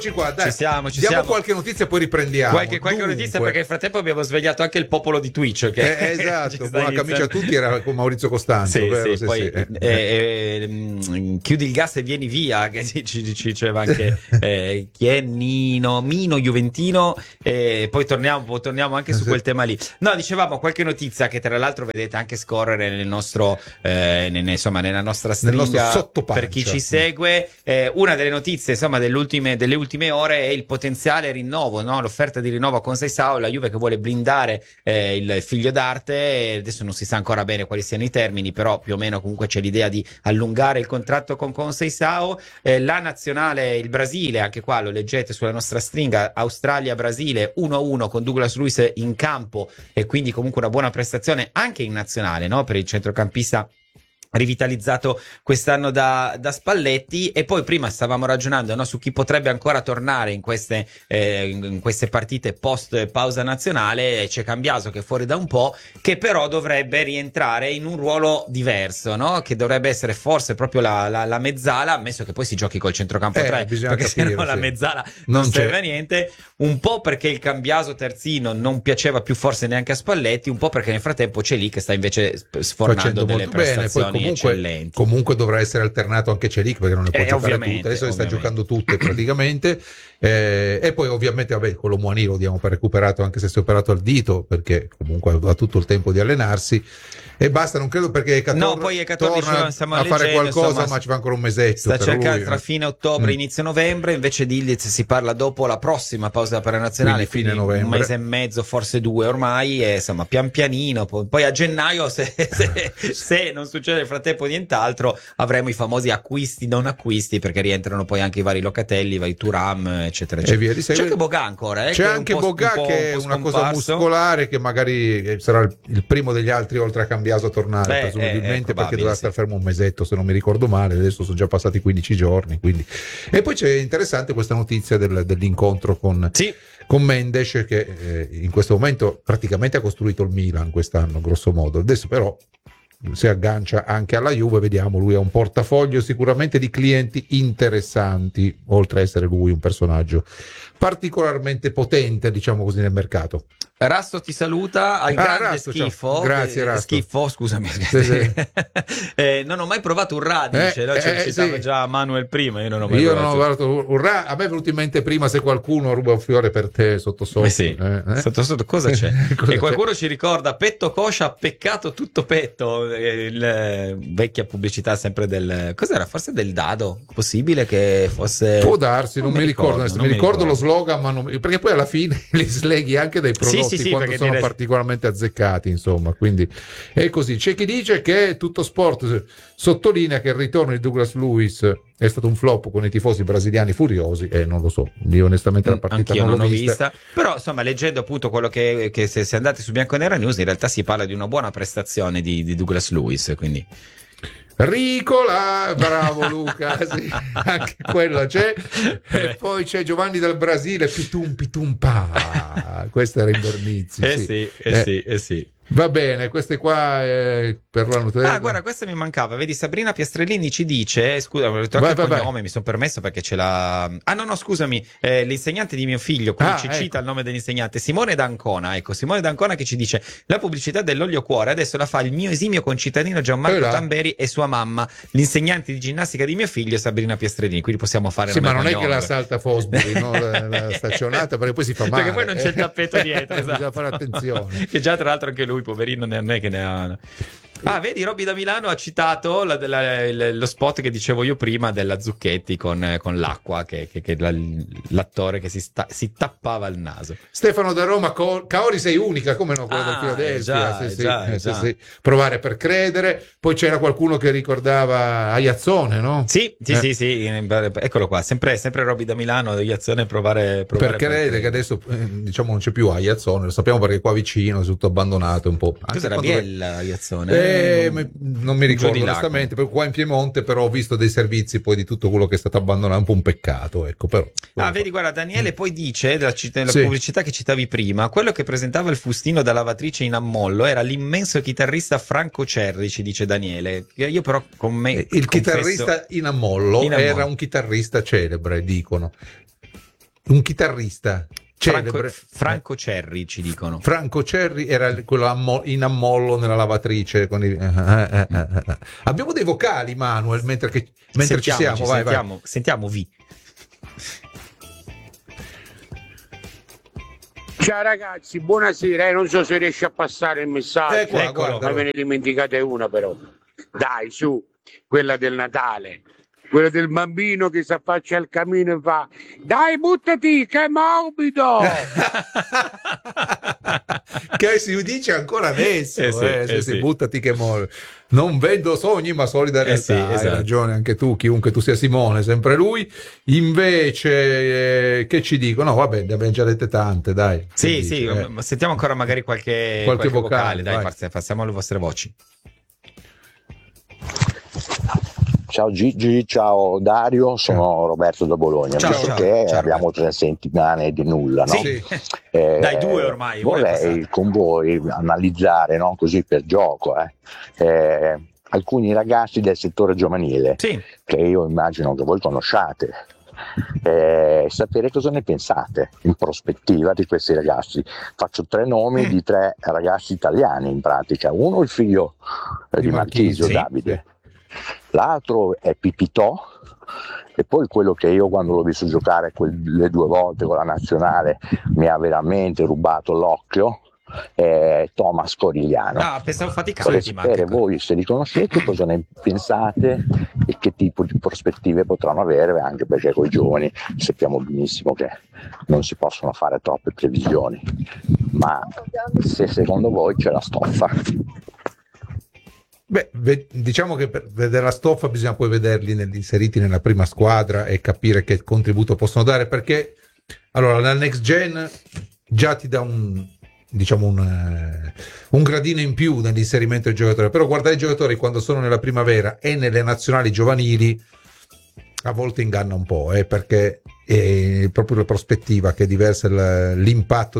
eccoci qua, dai. Ci Diamo siamo. qualche notizia e poi riprendiamo. Qualche notizia, perché nel frattempo abbiamo svegliato anche il popolo di Twitch. Che Esatto, buona camicia a tutti, era con Maurizio Costanzo, sì, vero? sì, poi chiudi il gas e vieni via, che ci diceva anche chi è Mino Juventino, poi torniamo anche su quel tema lì. No, dicevamo quelle notizia che tra l'altro vedete anche scorrere nel nostro nella nostra stringa per chi ci segue. Una delle notizie insomma delle ultime ore è il potenziale rinnovo, no? L'offerta di rinnovo con Seisao, la Juve che vuole blindare il figlio d'arte. Adesso non si sa ancora bene quali siano i termini, però più o meno comunque c'è l'idea di allungare il contratto con Seisao. La nazionale, il Brasile, anche qua lo leggete sulla nostra stringa, Australia-Brasile 1-1 con Douglas Luiz in campo, e quindi comunque una buona prestazione anche in nazionale, no? Per il centrocampista rivitalizzato quest'anno da Spalletti. E poi prima stavamo ragionando, no, su chi potrebbe ancora tornare in queste partite post pausa nazionale. C'è Cambiaso che è fuori da un po', che però dovrebbe rientrare in un ruolo diverso, no? Che dovrebbe essere forse proprio la mezzala, ammesso che poi si giochi col centrocampo 3, perché sennò la mezzala non serve a niente. Un po' perché il Cambiaso terzino non piaceva più forse neanche a Spalletti, un po' perché nel frattempo c'è lì che sta invece sfornando delle prestazioni eccellenti. Comunque dovrà essere alternato anche Celic, perché non ne può giocare tutte. Adesso le sta giocando tutte praticamente. E poi ovviamente con l'Omuani lo diamo per recuperato, anche se si è operato al dito, perché comunque ha tutto il tempo di allenarsi. E basta, non credo, perché poi Ekator torna a fare qualcosa, insomma, ma ci va ancora un mesetto. Sta cercando tra fine ottobre e inizio novembre, invece di Ildiz si parla dopo la prossima pausa paranazionale, quindi un mese e mezzo, forse 2 ormai, e insomma pian pianino, poi a gennaio se non succede nel frattempo nient'altro, avremo i famosi acquisti non acquisti, perché rientrano poi anche i vari Locatelli, i vari Thuram, eccetera eccetera. C'è anche Boga ancora, c'è anche Boga che è una cosa muscolare, che magari sarà il primo degli altri oltre a Cambiaso a tornare, presumibilmente, perché dovrà stare fermo un mesetto, se non mi ricordo male. Adesso sono già passati 15 giorni, quindi. E poi c'è interessante questa notizia dell'incontro con Mendes, che in questo momento praticamente ha costruito il Milan quest'anno, grosso modo. Adesso però si aggancia anche alla Juve, vediamo. Lui ha un portafoglio sicuramente di clienti interessanti, oltre a essere lui un personaggio particolarmente potente, diciamo così, nel mercato. Rasto ti saluta, al grande Rasto, schifo. Ciao. Grazie Rasto. Schifo, scusami. Non ho mai provato un radice, no? Citava già Manuel prima, io non ho mai provato un radice. A me è venuto in mente prima, se qualcuno ruba un fiore per te sotto. Sotto cosa c'è? E qualcuno ci ricorda petto coscia, peccato tutto petto, vecchia pubblicità sempre del, cos'era? Forse del dado, possibile che fosse. Può darsi, non mi ricordo. Mi ricordo lo slogan, ma perché poi alla fine li sleghi anche dai prodotti quando sono particolarmente azzeccati, insomma, quindi è così. C'è chi dice che Tutto Sport sottolinea che il ritorno di Douglas Luiz è stato un flop con i tifosi brasiliani furiosi, e non lo so, io onestamente la partita non l'ho vista. Però insomma, leggendo appunto quello che se andate su Bianconera News, in realtà si parla di una buona prestazione di Douglas Luiz, quindi Ricola, bravo Luca, sì, anche quello c'è. E poi c'è Giovanni dal Brasile, pitum pa, questa era in Bernizzi. Sì. Va bene, queste qua per la notizia. Guarda, questa mi mancava. Vedi, Sabrina Piastrellini ci dice, scusa, ho detto anche il cognome, mi sono permesso perché c'è la. No, scusami, l'insegnante di mio figlio, quindi ci cita il nome dell'insegnante, Simone D'Ancona. Ecco, Simone D'Ancona che ci dice: la pubblicità dell'olio cuore adesso la fa il mio esimio concittadino Gianmarco Tamberi e sua mamma, l'insegnante di ginnastica di mio figlio Sabrina Piastrellini. Quindi possiamo fare. Sì, ma non è che la salta Fosbury, no? la staccionata, perché poi si fa male. Perché poi non c'è il tappeto dietro, esatto. Bisogna fare attenzione. Che già tra l'altro anche lui, poverino, non è che ne ha. Vedi, Robby da Milano ha citato lo spot che dicevo io prima della Zucchetti con l'acqua, che l'attore che si tappava il naso. Stefano da Roma, Kaori sei unica, come no, quella del Philadelphia. Sì. Provare per credere. Poi c'era qualcuno che ricordava Aiazzone, no? Sì, eccolo qua, sempre Robby da Milano, Aiazzone, provare per credere, che adesso diciamo non c'è più Aiazzone, lo sappiamo perché qua vicino è tutto abbandonato un po'. Cos'era Biella Aiazzone? Non mi ricordo onestamente, perché qua in Piemonte però ho visto dei servizi poi di tutto quello che è stato abbandonato, un po' un peccato, ecco. Però vedi, guarda, Daniele poi dice nella pubblicità che citavi prima, quello che presentava il fustino da lavatrice in ammollo era l'immenso chitarrista Franco Cerri, ci dice Daniele. Io però con me il chitarrista in ammollo era un chitarrista celebre, dicono. un chitarrista celebre. Franco Cerri, ci dicono. Franco Cerri era quello in ammollo nella lavatrice con abbiamo dei vocali, Manuel, mentre ci siamo. Sentiamo V. Ciao ragazzi, buonasera, non so se riesci a passare il messaggio. Guarda. Me ne dimenticate una però. Dai, su, quella del Natale. Quello del bambino che si affaccia al camino e fa: dai, buttati, che è morbido! Che si dice ancora adesso, sì. buttati che è morbido. Non vendo sogni, ma solida realtà. Hai ragione anche tu, chiunque tu sia, Simone, sempre lui. Invece, che ci dicono? No, vabbè, ne abbiamo già dette tante, dai. Sì, sentiamo ancora magari qualche vocale. Dai, passiamo alle vostre voci. Ciao Gigi, ciao Dario, sono Roberto da Bologna. Ciao, abbiamo 3 settimane di nulla, no? Sì. Dai, 2 ormai. Vorrei con voi analizzare, no? Così per gioco, alcuni ragazzi del settore giovanile, che io immagino che voi conosciate. Sapere cosa ne pensate in prospettiva di questi ragazzi. Faccio 3 nomi di 3 ragazzi italiani in pratica. Uno il figlio di Marchisio, Davide. L'altro è Pipitò, e poi quello che io, quando l'ho visto giocare le 2 volte con la nazionale, mi ha veramente rubato l'occhio, è Thomas Corigliano. Pensavo vorrei sapere voi, se li conoscete, cosa ne pensate e che tipo di prospettive potranno avere, anche perché con i giovani sappiamo benissimo che non si possono fare troppe previsioni, ma se secondo voi c'è la stoffa. Diciamo che per vedere la stoffa bisogna poi vederli inseriti nella prima squadra e capire che contributo possono dare, perché allora la next gen già ti dà un gradino in più nell'inserimento del giocatore, però guardare i giocatori quando sono nella primavera e nelle nazionali giovanili a volte inganna un po', perché è proprio la prospettiva che è diversa, l'impatto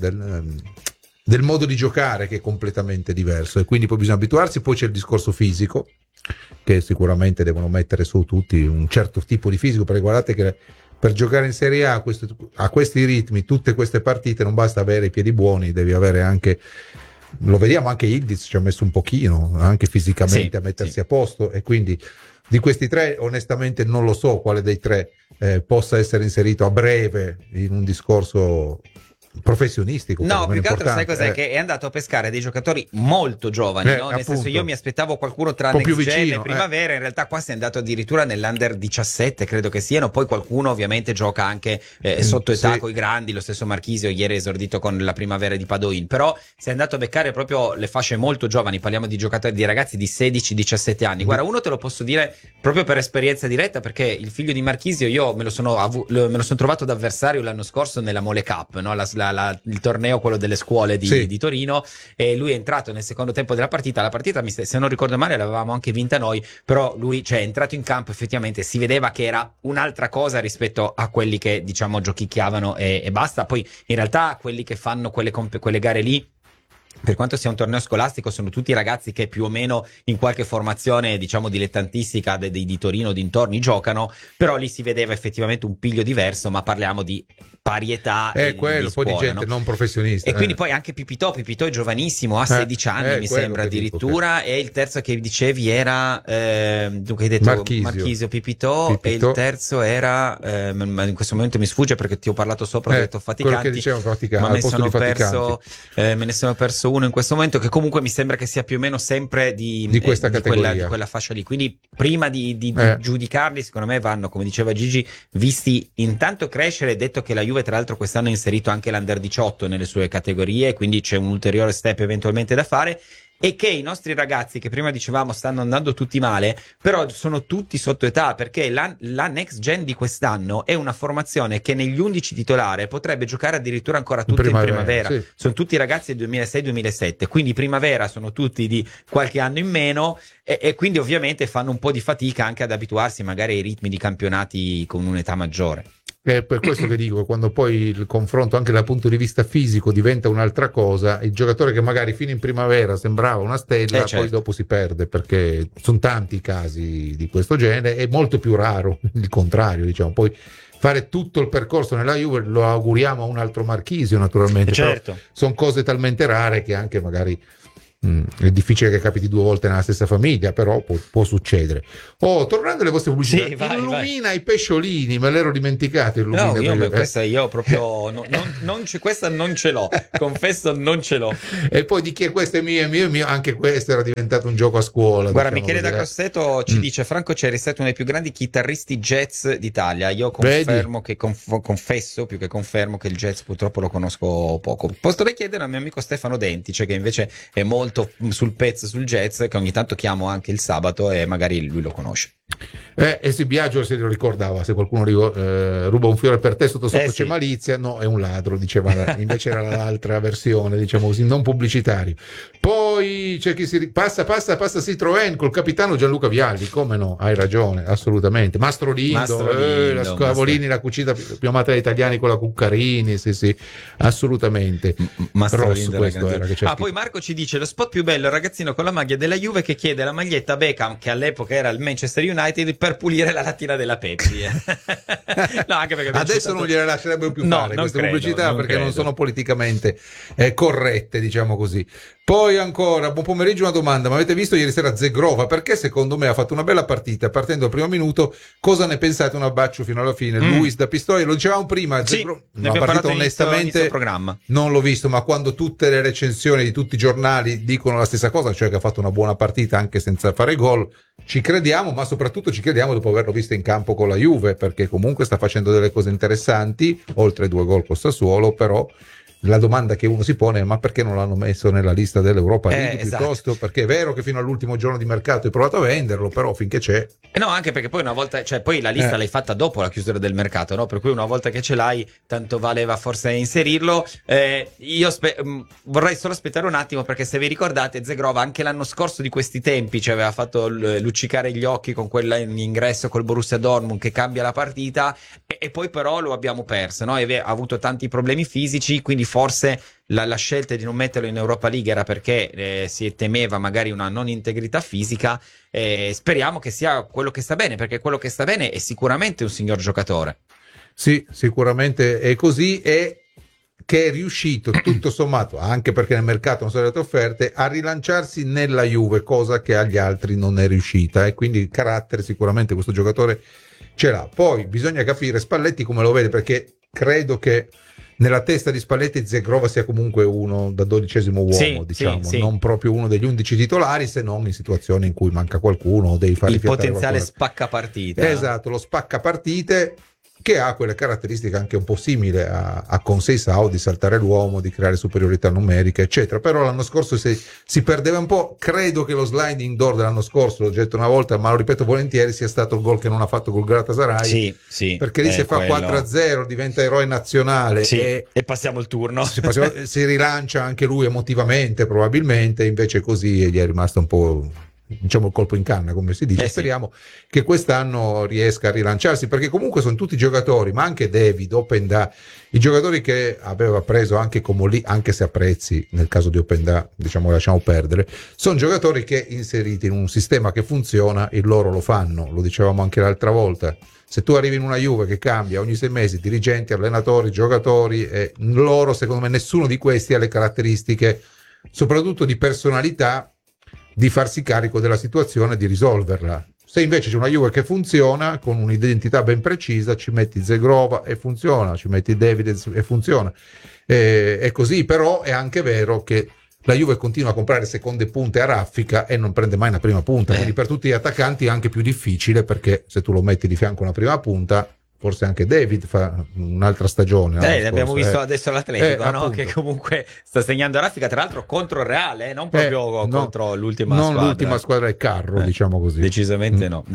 del modo di giocare che è completamente diverso, e quindi poi bisogna abituarsi. Poi c'è il discorso fisico, che sicuramente devono mettere su tutti un certo tipo di fisico, perché guardate che per giocare in Serie A a questi ritmi, tutte queste partite, non basta avere i piedi buoni, devi avere anche, lo vediamo, anche Ildiz ci ha messo un pochino anche fisicamente a mettersi a posto, e quindi di questi 3 onestamente non lo so quale dei 3 possa essere inserito a breve in un discorso professionistico. No, più che altro sai cos'è? Che è andato a pescare dei giocatori molto giovani, no? Nel senso, io mi aspettavo qualcuno tra next gen e primavera, in realtà qua si è andato addirittura nell'under 17, credo che siano, poi qualcuno ovviamente gioca anche sotto età coi grandi, lo stesso Marchisio ieri è esordito con la primavera di Padoin, però si è andato a beccare proprio le fasce molto giovani, parliamo di giocatori, di ragazzi di 16-17 anni. Guarda, uno te lo posso dire proprio per esperienza diretta, perché il figlio di Marchisio io me lo sono trovato d'avversario l'anno scorso nella Mole Cup, no? Il torneo, quello delle scuole di Torino, e lui è entrato nel secondo tempo della partita. La partita, se non ricordo male, l'avevamo anche vinta noi, però lui è entrato in campo, effettivamente si vedeva che era un'altra cosa rispetto a quelli che diciamo giochicchiavano e basta. Poi in realtà quelli che fanno quelle gare lì, per quanto sia un torneo scolastico, sono tutti ragazzi che più o meno in qualche formazione diciamo dilettantistica di Torino dintorni giocano, però lì si vedeva effettivamente un piglio diverso, ma parliamo di parietà quello, di scuola, poi di gente non professionista, e quindi poi anche Pipitò è giovanissimo, ha 16 anni mi sembra addirittura, e il terzo che dicevi era dunque hai detto Marchisio, Pipitò, e il terzo era ma in questo momento mi sfugge perché ti ho parlato sopra, ho detto Faticanti, ma me ne sono perso uno in questo momento, che comunque mi sembra che sia più o meno sempre di questa categoria, di quella fascia lì. Quindi prima di giudicarli, secondo me vanno, come diceva Gigi, visti intanto crescere. Detto che la Juve tra l'altro quest'anno ha inserito anche l'Under 18 nelle sue categorie, quindi c'è un ulteriore step eventualmente da fare, e che i nostri ragazzi, che prima dicevamo stanno andando tutti male, però sono tutti sotto età, perché la next gen di quest'anno è una formazione che negli 11 titolare potrebbe giocare addirittura ancora tutti in primavera. Sì. Sono tutti ragazzi del 2006-2007, quindi primavera sono tutti di qualche anno in meno, e quindi ovviamente fanno un po' di fatica anche ad abituarsi magari ai ritmi di campionati con un'età maggiore. È per questo che dico, quando poi il confronto anche dal punto di vista fisico diventa un'altra cosa, il giocatore che magari fino in primavera sembrava una stella, poi dopo si perde, perché sono tanti i casi di questo genere, è molto più raro il contrario, diciamo. Poi fare tutto il percorso nella Juve lo auguriamo a un altro Marchisio, naturalmente, certo. Sono cose talmente rare che anche magari è difficile che capiti 2 volte nella stessa famiglia, però può succedere. Tornando alle vostre pubblicità, Illumina i pesciolini, me l'ero dimenticato. Questa io proprio questa non ce l'ho, confesso, non ce l'ho. E poi di chi è questo? È mio, anche questo era diventato un gioco a scuola. Guarda, Michele da Grosseto ci dice: Franco Cherry è stato uno dei più grandi chitarristi jazz d'Italia. Io confermo confesso più che confermo che il jazz purtroppo lo conosco poco. Potrei chiedere al mio amico Stefano Dentice, che invece è molto sul pezzo sul jazz, che ogni tanto chiamo anche il sabato e magari lui lo conosce. Sì, Biagio se lo ricordava, se qualcuno ruba un fiore per te sotto c'è malizia, no, è un ladro, diceva, invece era l'altra versione, diciamo così, non pubblicitario. Poi c'è chi passa Citroën col capitano Gianluca Vialli, come no, hai ragione, assolutamente. Mastro Lindo, la Scavolini, la cucina più amata dagli italiani con la Cuccarini, sì, assolutamente. Mastro Lindo, questo era che c'è. Poi Marco ci dice: lo spot più bello, il ragazzino con la maglia della Juve che chiede la maglietta Beckham, che all'epoca era il Manchester United, per pulire la lattina della Pepsi. No, anche perché adesso non gliela lascerebbero più fare queste pubblicità, perché non sono politicamente corrette, diciamo così. Poi ancora, buon pomeriggio, una domanda: ma avete visto ieri sera Zegrova? Perché secondo me ha fatto una bella partita partendo al primo minuto. Cosa ne pensate? Un abbraccio fino alla fine. Luis da Pistoia, lo dicevamo prima, ne abbiamo parlato onestamente programma. Non l'ho visto, ma quando tutte le recensioni di tutti i giornali dicono la stessa cosa, cioè che ha fatto una buona partita anche senza fare gol, ci crediamo, ma soprattutto ci crediamo dopo averlo visto in campo con la Juve, perché comunque sta facendo delle cose interessanti, oltre 2 gol con Sassuolo. Però la domanda che uno si pone è: ma perché non l'hanno messo nella lista dell'Europa League piuttosto? Perché è vero che fino all'ultimo giorno di mercato hai provato a venderlo, però finché c'è. No, anche perché poi una volta, cioè poi la lista l'hai fatta dopo la chiusura del mercato, no? Per cui una volta che ce l'hai, tanto valeva forse inserirlo. Io vorrei solo aspettare un attimo, perché se vi ricordate, Zegrova anche l'anno scorso di questi tempi ci aveva fatto luccicare gli occhi con quella in ingresso col Borussia Dortmund che cambia la partita, e poi però lo abbiamo perso, no? E ha avuto tanti problemi fisici, quindi forse la scelta di non metterlo in Europa League era perché si temeva magari una non integrità fisica. Speriamo che sia quello che sta bene, perché quello che sta bene è sicuramente un signor giocatore. Sì, sicuramente è così, e che è riuscito tutto sommato, anche perché nel mercato non sono state offerte, a rilanciarsi nella Juve, cosa che agli altri non è riuscita, e quindi il carattere sicuramente questo giocatore ce l'ha. Poi bisogna capire Spalletti come lo vede, perché credo che nella testa di Spalletti Zegrova sia comunque uno da 12° uomo, diciamo, non proprio uno degli 11 titolari, se non in situazioni in cui manca qualcuno o devi fare il potenziale spaccapartite. Esatto, lo spaccapartite, che ha quelle caratteristiche anche un po' simili a Conceição, di saltare l'uomo, di creare superiorità numerica, eccetera. Però l'anno scorso si perdeva un po'. Credo che lo sliding door dell'anno scorso, l'ho detto una volta, ma lo ripeto volentieri, sia stato il gol che non ha fatto col Galatasaray. Sì, perché lì si fa 4-0, diventa eroe nazionale, e passiamo il turno. Si rilancia anche lui emotivamente, probabilmente, invece così gli è rimasto un po', diciamo, il colpo in canna, come si dice. Speriamo che quest'anno riesca a rilanciarsi, perché comunque sono tutti giocatori, ma anche David, Openda, i giocatori che aveva preso anche Comolli, anche se a prezzi, nel caso di Openda diciamo lasciamo perdere, sono giocatori che inseriti in un sistema che funziona, il loro lo fanno. Lo dicevamo anche l'altra volta: se tu arrivi in una Juve che cambia ogni 6 mesi dirigenti, allenatori, giocatori, e loro, secondo me nessuno di questi ha le caratteristiche, soprattutto di personalità, di farsi carico della situazione e di risolverla. Se invece c'è una Juve che funziona con un'identità ben precisa, ci metti Zegrova e funziona, ci metti David e funziona, è così. Però è anche vero che la Juve continua a comprare seconde punte a raffica e non prende mai una prima punta, quindi per tutti gli attaccanti è anche più difficile, perché se tu lo metti di fianco a una prima punta, forse anche David fa un'altra stagione. Abbiamo visto adesso l'Atletico, no? Che comunque sta segnando raffica, tra l'altro contro il Reale, non proprio contro l'ultima squadra. Non l'ultima squadra è Carro, diciamo così. Decisamente no.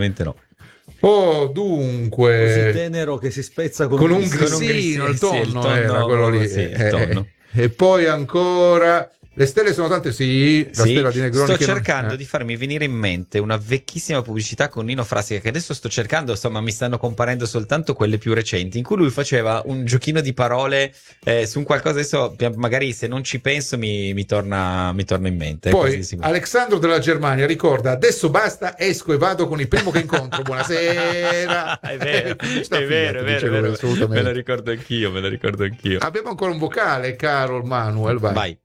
Dunque, così tenero che si spezza con un grissino, il tonno era quello lì. Il tonno. E poi ancora Le stelle sono tante, sì, la stella di Negroni. Sto cercando di farmi venire in mente una vecchissima pubblicità con Nino Frassica, che adesso sto cercando, insomma mi stanno comparendo soltanto quelle più recenti, in cui lui faceva un giochino di parole su un qualcosa, adesso magari se non ci penso mi torna in mente. Poi Alessandro della Germania ricorda: adesso basta, esco e vado con il primo che incontro, buonasera. È vero, me lo ricordo anch'io. Abbiamo ancora un vocale, caro Manuel, vai.